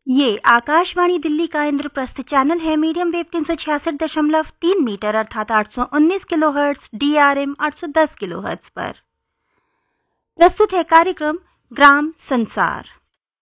ये आकाशवाणी दिल्ली का इंद्रप्रस्थ चैनल है। मीडियम वेव 366.3 मीटर अर्थात 819 किलोहर्ट्ज, DRM 810 किलोहर्ट्ज पर प्रस्तुत है कार्यक्रम ग्राम संसार।